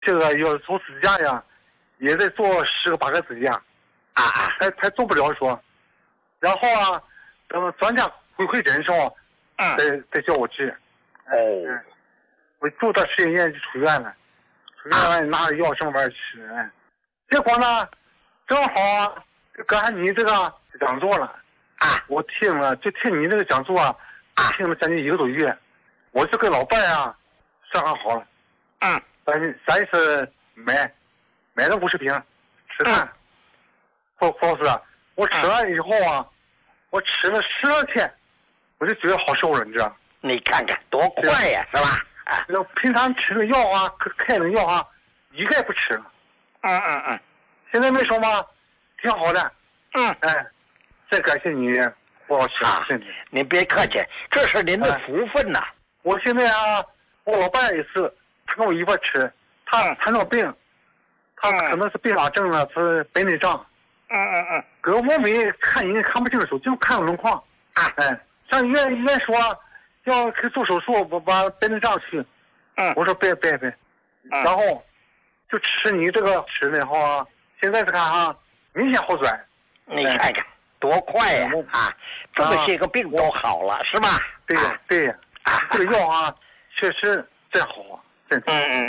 这个要做指甲呀，也得做10个8个指甲，还做不了说。然后啊，等专家回诊的时候，再叫我治。我住到10年就出院了，出院完拿着药上班吃。结果呢，正好刚才你这个讲座了我听了，就听你这个讲座听了将近1个多月。我这个老伴啊，伤还好了。咱是买了50瓶，吃饭。冯老师，我吃完以后我吃了12天，我就觉得好受了，你知道？ 你看看多快呀，是吧？ 平常吃的药开的药一个也不吃了。现在没什么，挺好的。再感谢你，冯老师，谢谢你。 您别客气，这是您的福分呐。 我现在我老伴也是，他跟我一块吃，他糖尿病，他可能是并发症了，是白内障。搁我们看人看不清楚，就看轮廓。上医院说要去做手术，我把白内障去。我说别，然后就吃你这个吃的后现在是看明显好转。 你看看多快呀！这么些个病都好了，是吧？ 对，这个药确实真好，真。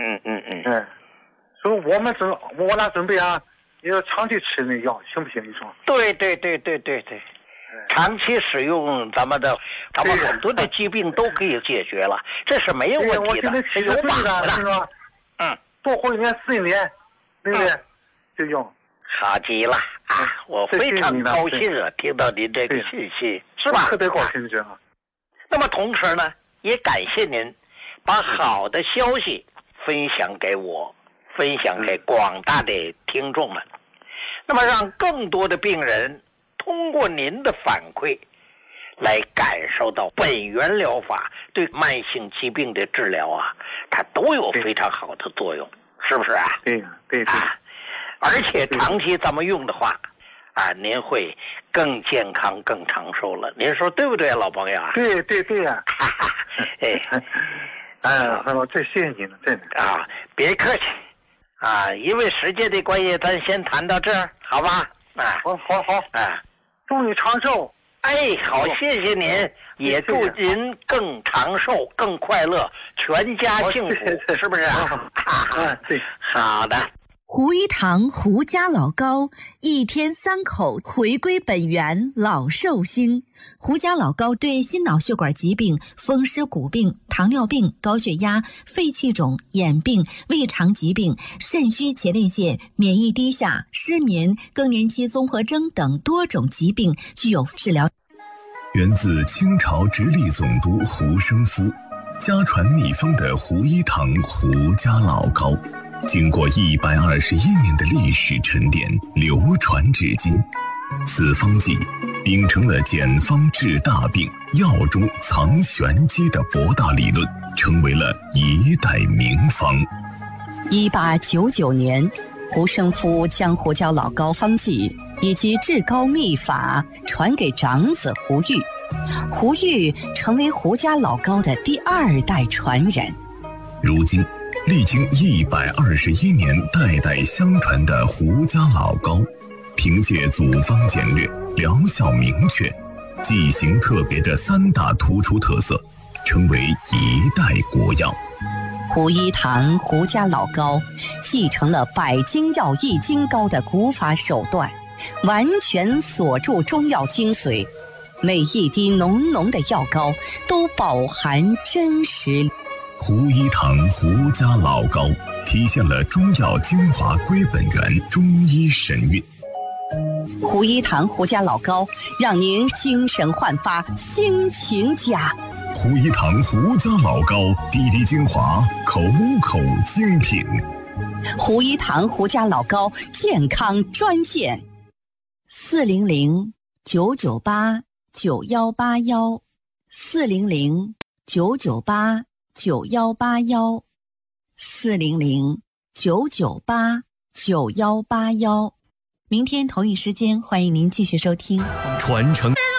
所以我俩准备要长期吃那药，行不行？你说？ 对，长期使用咱们很多的疾病都可以解决了，这是没有问题的，是有把握的， 是吧？多活1年4年，对不对？就用。 好极了我非常高兴听到您这个信息，是吧？ 特别高兴，知道。 那么同时呢，也感谢您把好的消息分享给我，分享给广大的听众们，那么让更多的病人通过您的反馈来感受到本源疗法对慢性疾病的治疗它都有非常好的作用，是不是对而且长期咱们用的话您会更健康更长寿了，您说对不对老朋友对呀。这谢谢你了，真的别客气因为时间的关系，咱先谈到这儿，好吧？ 好祝你长寿。 好，谢谢您，也祝您更长寿更快乐，全家幸福，是不是对， 好的。 胡一堂胡家老高1天3口回归本源，老寿星。胡家老高对心脑血管疾病、风湿骨病、糖尿病、高血压、肺气肿、眼病、胃肠疾病、肾虚前列腺、免疫低下、失眠、更年期综合征等多种疾病具有治疗。 源自清朝直隶总督胡生夫，家传秘方的胡一堂胡家老高，经过121年的历史沉淀，流传至今。此方剂秉承了简方治大病、药中藏玄机的博大理论，成为了一代名方。 1899年，胡生夫将胡家老高方剂以及至高秘法传给长子胡玉，胡玉成为胡家老高的第2代传人。 如今历经121年代代相传的胡家老高，凭借组方简略、疗效明确、剂型特别的3大突出特色，成为一代国药。 胡一堂胡家老高继承了百金药一金膏的古法手段，完全锁住中药精髓，每一滴浓浓的药膏都饱含真实。 胡一堂胡家老高体现了中药精华归本源，中医神韵。 胡一堂胡家老高让您精神焕发，心情佳。 胡一堂胡家老高，滴滴精华，口口精品。 胡一堂胡家老高健康专线 400-998-9181，400-998-9181，明天同一时间，欢迎您继续收听传承。